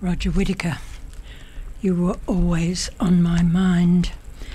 Roger Whittaker. You were always on my mind.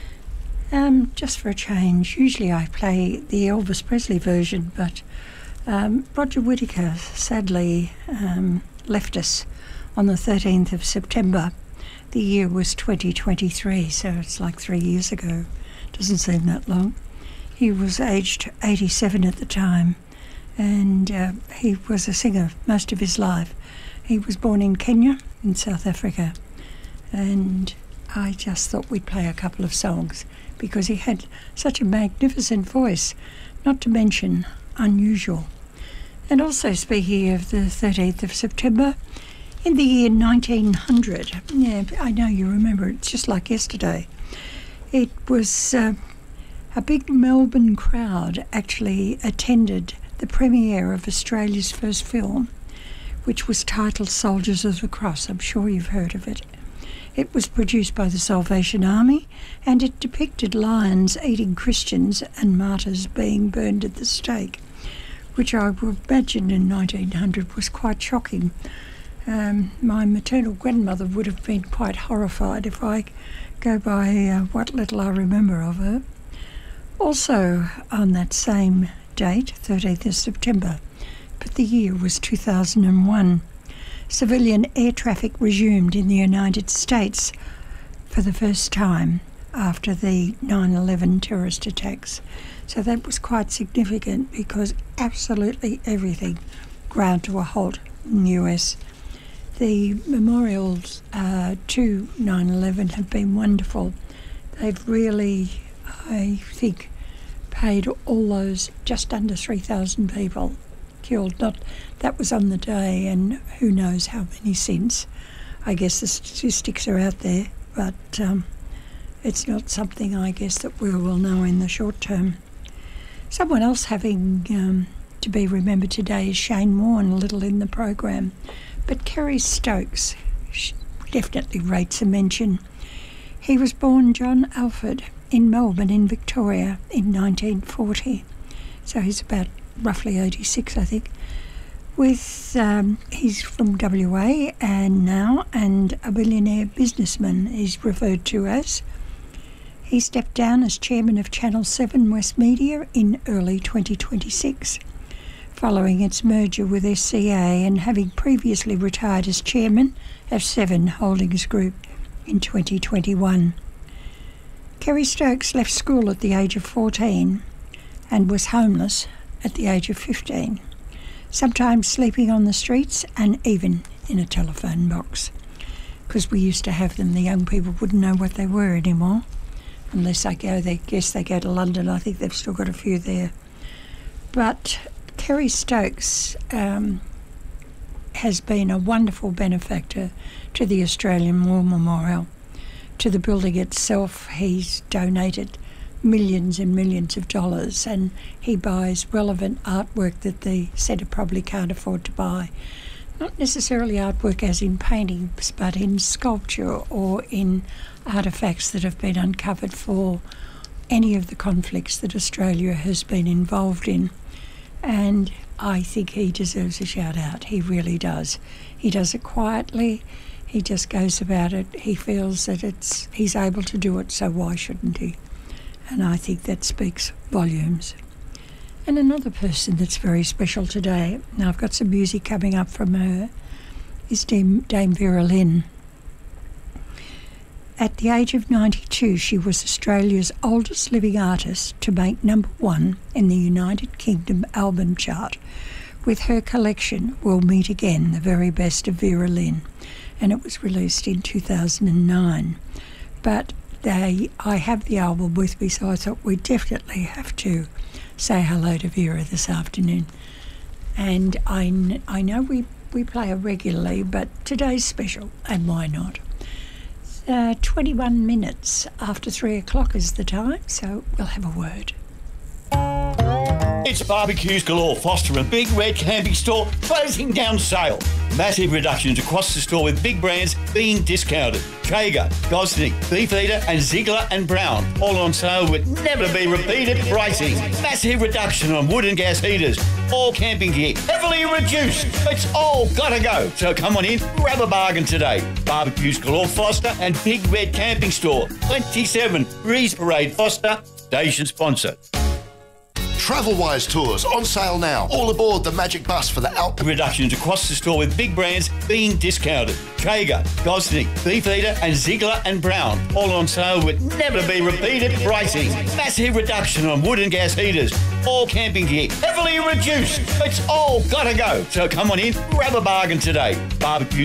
Just for a change, usually I play the Elvis Presley version, but Roger Whittaker sadly left us on the 13th of September. The year was 2023, so it's like 3 years ago. Doesn't seem that long. He was aged 87 at the time, and he was a singer most of his life. He was born in Kenya, in South Africa, and I just thought we'd play a couple of songs because he had such a magnificent voice, not to mention unusual. And also, speaking of the 13th of September, in the year 1900, yeah, I know you remember, it's just like yesterday, it was a big Melbourne crowd actually attended the premiere of Australia's first film, which was titled Soldiers of the Cross. I'm sure you've heard of it. It was produced by the Salvation Army, and it depicted lions eating Christians and martyrs being burned at the stake, which I would imagine in 1900 was quite shocking. My maternal grandmother would have been quite horrified if I go by what little I remember of her. Also on that same date, 13th of September, but the year was 2001, civilian air traffic resumed in the United States for the first time after the 9/11 terrorist attacks. So that was quite significant because absolutely everything ground to a halt in the US. The memorials to 9/11 have been wonderful. They've really, I think, paid all those just under 3,000 people killed. That was on the day, and who knows how many since. I guess the statistics are out there, but it's not something I guess that we will know in the short term. Someone else having to be remembered today is Shane Warne, a little in the program, but Kerry Stokes definitely rates a mention. He was born John Alford in Melbourne in Victoria in 1940, so he's about roughly 86, I think. He's from WA and a billionaire businessman he's referred to as. He stepped down as chairman of Channel 7 West Media in early 2026, following its merger with SCA and having previously retired as chairman of Seven Holdings Group in 2021. Kerry Stokes left school at the age of 14 and was homeless at the age of 15, sometimes sleeping on the streets and even in a telephone box. Because we used to have them, the young people wouldn't know what they were anymore. Unless they go to London. I think they've still got a few there. But Kerry Stokes has been a wonderful benefactor to the Australian War Memorial. To the building itself, he's donated millions and millions of dollars, and he buys relevant artwork that the centre probably can't afford to buy. Not necessarily artwork as in paintings, but in sculpture or in artefacts that have been uncovered for any of the conflicts that Australia has been involved in. And I think he deserves a shout out. He really does. He does it quietly. He just goes about it. He feels that he's able to do it, so why shouldn't he? And I think that speaks volumes. And another person that's very special today, now I've got some music coming up from her, is Dame Vera Lynn. At the age of 92, she was Australia's oldest living artist to make #1 in the United Kingdom album chart with her collection We'll Meet Again, the very best of Vera Lynn, and it was released in 2009. But I have the album with me, so I thought we definitely have to say hello to Vera this afternoon. And I know we play her regularly, but today's special, and why not? 21 minutes after 3 o'clock is the time, so we'll have a word. It's barbecues galore. Foster and Big Red Camping Store closing down sale. Massive reductions across the store with big brands being discounted. Traeger, Gosney, Beefeater and Ziegler and Brown. All on sale with never be repeated pricing. Massive reduction on wood and gas heaters. All camping gear heavily reduced. It's all gotta go. So come on in, grab a bargain today. Barbecues galore Foster and Big Red Camping Store. 27 Breeze Parade Foster. Station sponsor. Travelwise Tours on sale now. All aboard the Magic Bus for the Alp. Reductions across the store with big brands being discounted. Traeger, Gosney, Beefeater and Ziegler and Brown. All on sale with never be repeated pricing. Massive reduction on wood and gas heaters. All camping gear heavily reduced. It's all gotta go. So come on in, grab a bargain today. Barbecue